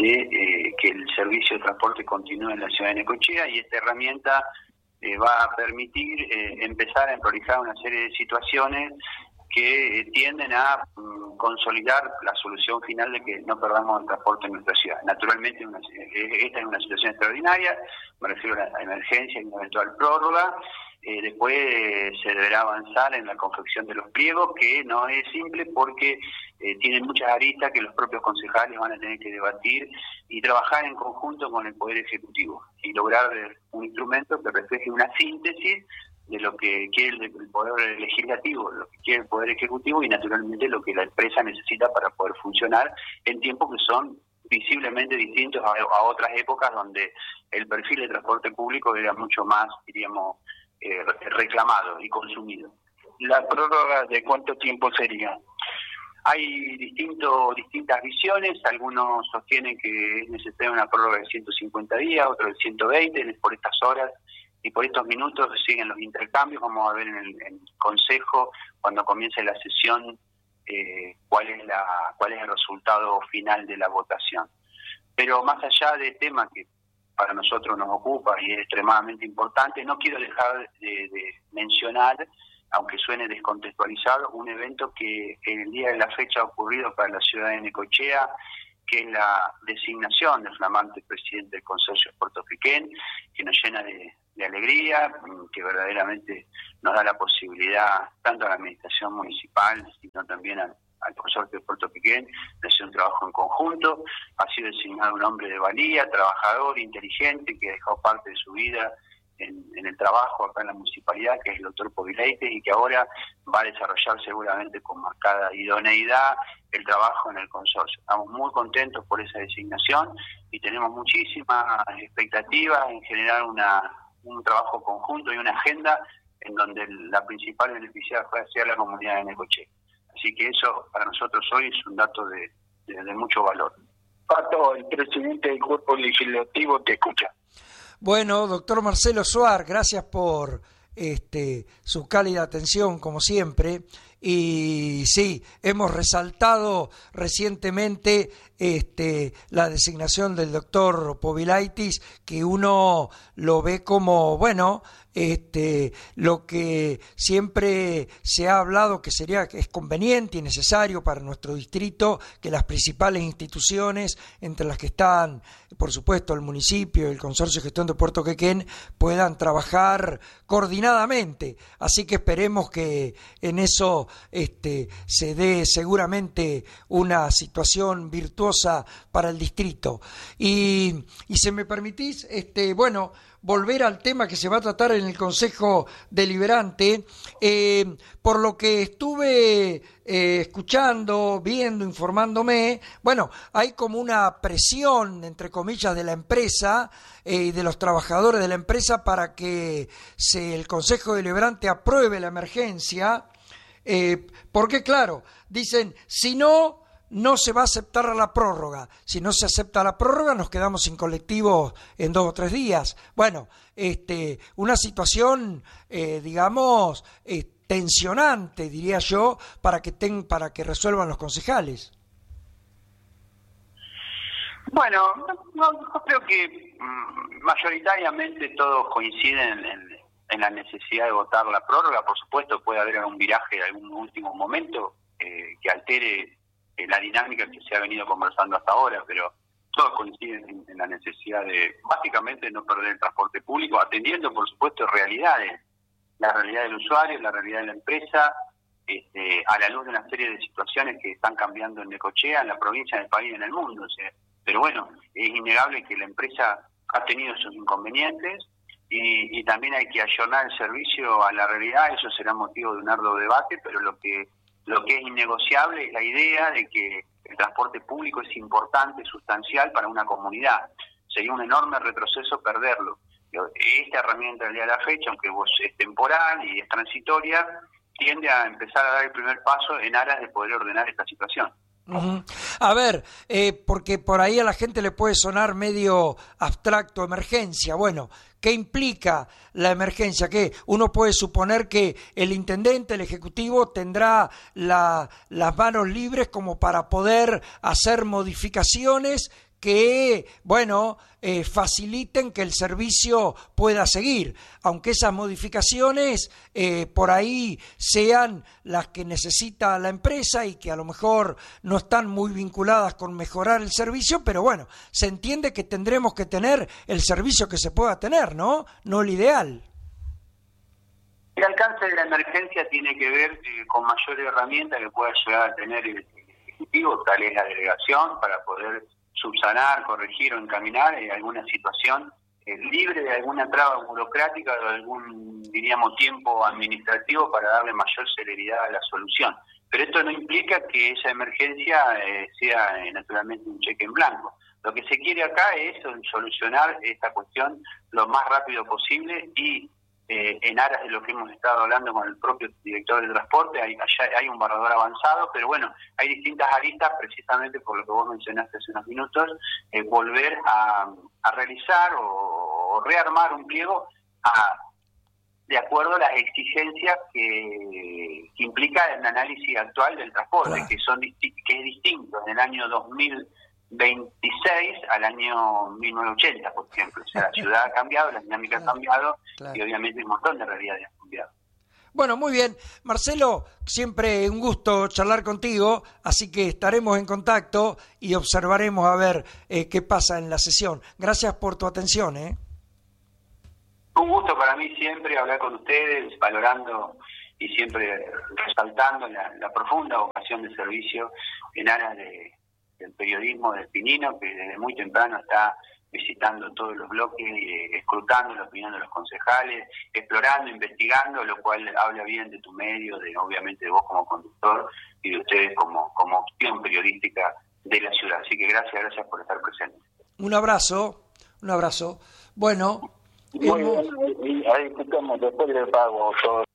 de que el servicio de transporte continúe en la ciudad de Necochea, y esta herramienta va a permitir empezar a priorizar una serie de situaciones que tienden a consolidar la solución final de que no perdamos el transporte en nuestra ciudad. Naturalmente, esta es una situación extraordinaria, me refiero a la emergencia y una eventual prórroga. Después se deberá avanzar en la confección de los pliegos, que no es simple porque tienen muchas aristas que los propios concejales van a tener que debatir y trabajar en conjunto con el Poder Ejecutivo y lograr un instrumento que refleje una síntesis de lo que quiere el Poder Legislativo, lo que quiere el Poder Ejecutivo y naturalmente lo que la empresa necesita para poder funcionar en tiempos que son visiblemente distintos a otras épocas donde el perfil de transporte público era mucho más, diríamos, reclamado y consumido. ¿La prórroga de cuánto tiempo sería? Hay distintas visiones, algunos sostienen que es necesaria una prórroga de 150 días, otros de 120, por estas horas y por estos minutos siguen los intercambios. Vamos a ver en el Consejo, cuando comience la sesión, cuál es el resultado final de la votación. Pero más allá del tema que para nosotros nos ocupa y es extremadamente importante, no quiero dejar de mencionar, aunque suene descontextualizado, un evento que en el día de la fecha ha ocurrido para la ciudad de Necochea, que es la designación del flamante presidente del Consorcio de Puerto Quequén, que nos llena de alegría, que verdaderamente nos da la posibilidad, tanto a la administración municipal, sino también al Consorcio de Puerto Quequén, de hacer un trabajo en conjunto. Ha sido designado un hombre de valía, trabajador, inteligente, que ha dejado parte de su vida en el trabajo acá en la municipalidad, que es el doctor Povileites, y que ahora va a desarrollar seguramente con marcada idoneidad el trabajo en el consorcio. Estamos muy contentos por esa designación y tenemos muchísimas expectativas en generar un trabajo conjunto y una agenda en donde la principal beneficiada pueda ser la comunidad de Necochea. Así que eso para nosotros hoy es un dato de mucho valor. Pato, el presidente del Cuerpo Legislativo te escucha. Bueno, doctor Marcelo Soar, gracias por su cálida atención, como siempre. Y sí, hemos resaltado recientemente la designación del doctor Povileites, que uno lo ve como, bueno, lo que siempre se ha hablado que es conveniente y necesario para nuestro distrito, que las principales instituciones, entre las que están, por supuesto, el municipio y el Consorcio de Gestión de Puerto Quequén, puedan trabajar coordinadamente. Así que esperemos que en eso se dé seguramente una situación virtuosa para el distrito. Y si me permitís, volver al tema que se va a tratar en el Consejo Deliberante, por lo que estuve escuchando, viendo, informándome, bueno, hay como una presión, entre comillas, de la empresa y de los trabajadores de la empresa para que el Consejo Deliberante apruebe la emergencia, porque claro, dicen, si no se va a aceptar la prórroga. Si no se acepta la prórroga, nos quedamos sin colectivos en 2 o 3 días. Bueno, una situación, digamos, tensionante, diría yo, para que resuelvan los concejales. Bueno, yo creo que mayoritariamente todos coinciden en la necesidad de votar la prórroga. Por supuesto, puede haber algún viraje en algún último momento que altere la dinámica que se ha venido conversando hasta ahora, pero todos coinciden en la necesidad de, básicamente, no perder el transporte público, atendiendo, por supuesto, realidades, la realidad del usuario, la realidad de la empresa, a la luz de una serie de situaciones que están cambiando en Necochea, en la provincia, en el país y en el mundo. O sea, pero bueno, es innegable que la empresa ha tenido sus inconvenientes y también hay que ayornar el servicio a la realidad. Eso será motivo de un arduo debate, pero lo que es innegociable es la idea de que el transporte público es importante, sustancial para una comunidad. Sería un enorme retroceso perderlo. Esta herramienta del día de la fecha, aunque es temporal y es transitoria, tiende a empezar a dar el primer paso en aras de poder ordenar esta situación. Uh-huh. A ver, porque por ahí a la gente le puede sonar medio abstracto emergencia. Bueno, ¿qué implica la emergencia? Que uno puede suponer que el intendente, el ejecutivo, tendrá las manos libres como para poder hacer modificaciones que, bueno, faciliten que el servicio pueda seguir, aunque esas modificaciones por ahí sean las que necesita la empresa y que a lo mejor no están muy vinculadas con mejorar el servicio, pero bueno, se entiende que tendremos que tener el servicio que se pueda tener, ¿no? No el ideal. El alcance de la emergencia tiene que ver con mayor herramienta que pueda llegar a tener el Ejecutivo, tal es la delegación, para poder subsanar, corregir o encaminar alguna situación libre de alguna traba burocrática o de algún, diríamos, tiempo administrativo para darle mayor celeridad a la solución. Pero esto no implica que esa emergencia sea naturalmente un cheque en blanco. Lo que se quiere acá es solucionar esta cuestión lo más rápido posible y en aras de lo que hemos estado hablando con el propio director de transporte, hay un borrador avanzado, pero bueno, hay distintas aristas, precisamente por lo que vos mencionaste hace unos minutos, volver a realizar o rearmar un pliego de acuerdo a las exigencias que implica el análisis actual del transporte, claro, que es distinto en el año 2026 al año 1980, por ejemplo. O sea, la ciudad ha cambiado, la dinámica ha cambiado, claro, y obviamente un montón de realidades han cambiado. Bueno, muy bien. Marcelo, siempre un gusto charlar contigo, así que estaremos en contacto y observaremos a ver qué pasa en la sesión. Gracias por tu atención. Un gusto para mí siempre hablar con ustedes, valorando y siempre resaltando la profunda vocación de servicio en aras del periodismo del Pinino, que desde muy temprano está visitando todos los bloques, escrutando la opinión de los concejales, explorando, investigando, lo cual habla bien de tu medio, obviamente de vos como conductor y de ustedes como opción periodística de la ciudad. Así que gracias por estar presentes. Un abrazo. Bueno, ahí discutamos después del pago todo.